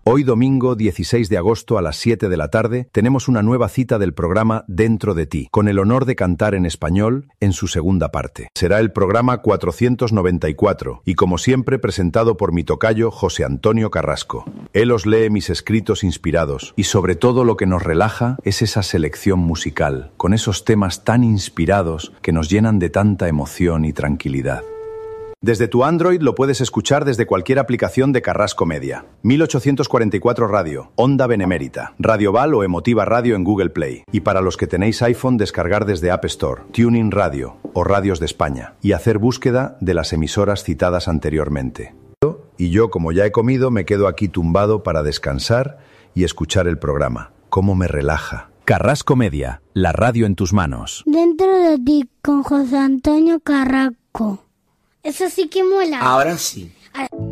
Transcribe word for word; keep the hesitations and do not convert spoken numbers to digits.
Hoy domingo dieciséis de agosto a las siete de la tarde tenemos una nueva cita del programa Dentro de ti, con el honor de cantar en español en su segunda parte. Será el programa cuatrocientos noventa y cuatro y como siempre presentado por mi tocayo José Antonio Carrasco. Él os lee mis escritos inspirados y sobre todo lo que nos relaja es esa selección musical, con esos temas tan inspirados que nos llenan de tanta emoción y tranquilidad. Desde tu Android lo puedes escuchar desde cualquier aplicación de Carrasco Media. mil ochocientos cuarenta y cuatro Radio, Onda Benemérita, Radio Val o Emotiva Radio en Google Play. Y para los que tenéis iPhone, descargar desde App Store, TuneIn Radio o Radios de España. Y hacer búsqueda de las emisoras citadas anteriormente. Y yo, como ya he comido, me quedo aquí tumbado para descansar y escuchar el programa. Cómo me relaja. Carrasco Media, la radio en tus manos. Dentro de ti, con José Antonio Carrasco. Eso sí que mola. Ahora sí. A-